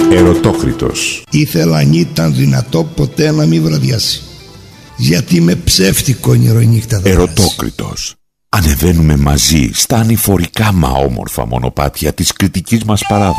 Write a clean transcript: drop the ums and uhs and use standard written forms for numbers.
Ερωτόκριτος. Ήθελα αν ήταν δυνατό ποτέ να μην βραδιάσει, γιατί με ψεύτικο όνειρο η νύχτα θα Ερωτόκριτος. Ανεβαίνουμε μαζί στα ανηφορικά μα όμορφα μονοπάτια της κριτικής μας παράδοσης.